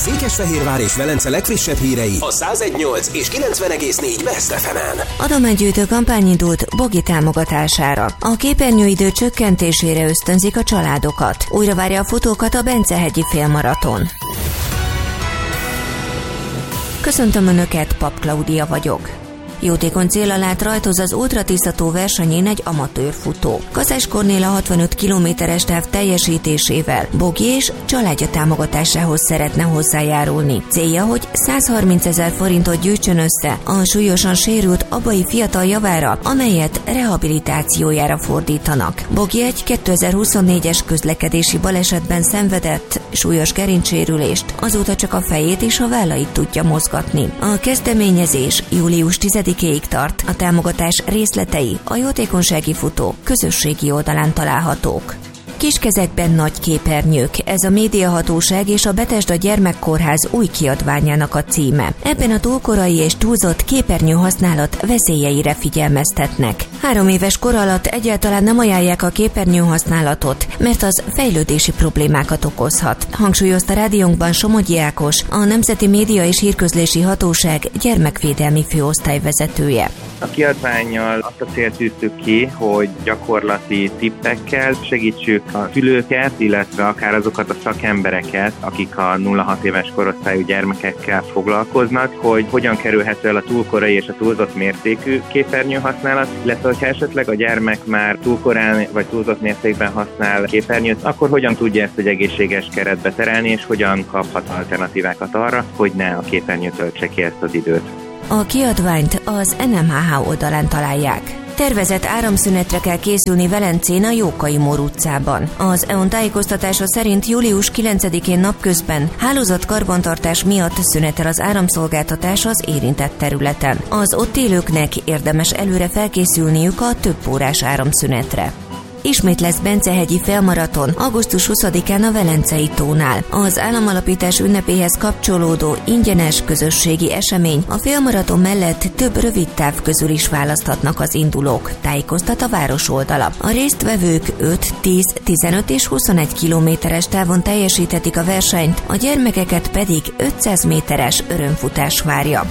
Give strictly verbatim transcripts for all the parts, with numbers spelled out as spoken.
Székesfehérvár és Velence legfrissebb hírei a száz egy nyolc és kilencven egész négy Best ef emen. Adománygyűjtő kampány indult Bogi támogatására. A képernyőidő csökkentésére ösztönzik a családokat. Újra várja a futókat a Bencehegyi félmaraton. Köszöntöm Önöket, Pap Klaudia vagyok. Jótékony céllal át rajtoz az Ultra Tisza tó versenyén egy amatőr futó. Kaszás Kornéla hatvanöt kilométeres táv teljesítésével Bogi és családja támogatásához szeretne hozzájárulni. Célja, hogy százharmincezer forintot gyűjtsön össze a súlyosan sérült abai fiatal javára, amelyet rehabilitációjára fordítanak. Bogi egy kétezer-huszonnégyes közlekedési balesetben szenvedett súlyos gerincsérülést, azóta csak a fejét és a vállait tudja mozgatni. A kezdeményezés július tizedikéig tart, a támogatás részletei a Jótékonysági Futó közösségi oldalán találhatók. Kiskezekben nagy képernyők, ez a Médiahatóság és a Bethesda Gyermekkórház új kiadványának a címe. Ebben a túlkorai és túlzott képernyő használat veszélyeire figyelmeztetnek. Három éves kor alatt egyáltalán nem ajánlják a képernyő használatot, mert az fejlődési problémákat okozhat, hangsúlyozta rádiónkban Somogyi Ákos, a Nemzeti Média és Hírközlési Hatóság gyermekvédelmi főosztályvezetője. A kiadvánnyal azt a célt tűztük ki, hogy gyakorlati tippekkel segítsük a szülőket, illetve akár azokat a szakembereket, akik a nulla hat éves korosztályú gyermekekkel foglalkoznak, hogy hogyan kerülhető el a túlkorai és a túlzott mértékű képernyőhasználat, illetve hogyha esetleg a gyermek már túlkorán vagy túlzott mértékben használ képernyőt, akkor hogyan tudja ezt egy egészséges keretbe terelni, és hogyan kaphat alternatívákat arra, hogy ne a képernyő töltse ki ezt az időt. A kiadványt az en em há há oldalán találják. Tervezett áramszünetre kell készülni Velencén a Jókai Mór utcában. Az é o en tájékoztatása szerint július kilencedikén napközben hálózat karbantartás miatt szünetel az áramszolgáltatás az érintett területen. Az ott élőknek érdemes előre felkészülniük a több órás áramszünetre. Ismét lesz Bencehegyi félmaraton augusztus huszadikán a Velencei tónál. Az államalapítás ünnepéhez kapcsolódó ingyenes közösségi esemény a félmaraton mellett több rövid táv közül is választhatnak az indulók, tájékoztat a város oldala. A résztvevők öt, tíz, tizenöt és huszonegy kilométeres távon teljesíthetik a versenyt, a gyermekeket pedig ötszáz méteres örömfutás várja.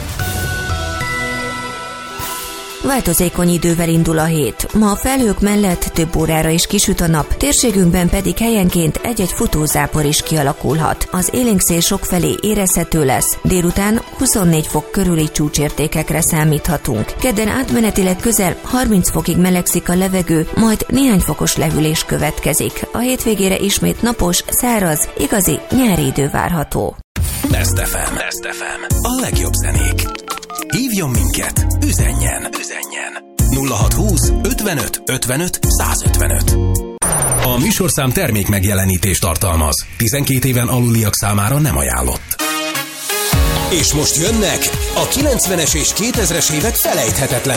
Változékony idővel indul a hét. Ma a felhők mellett több órára is kisüt a nap, térségünkben pedig helyenként egy-egy futózápor is kialakulhat. Az élénkszél sokfelé érezhető lesz, délután huszonnégy fok körüli csúcsértékekre számíthatunk. Kedden átmenetileg közel harminc fokig melegszik a levegő, majd néhány fokos lehűlés következik. A hétvégére ismét napos, száraz, igazi nyári idő várható. Best ef em. Best ef em. A legjobb zenék. Hívjon minket, üzenjen, üzenjen. nulla hat húsz ötvenöt ötvenöt százötvenöt. A műsorszám termék megjelenítést tartalmaz. tizenkét éven aluliak számára nem ajánlott. És most jönnek a kilencvenes és kétezres évek felejthetetlen